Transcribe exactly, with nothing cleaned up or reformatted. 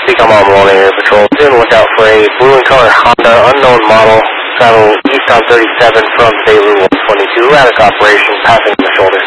Speak on Mobile Air Patrol. Be on the lookout for a blue and colored Honda, unknown model, travel east on thirty-seven from Beirut one twenty-two. Erratic operation, passing the shoulder.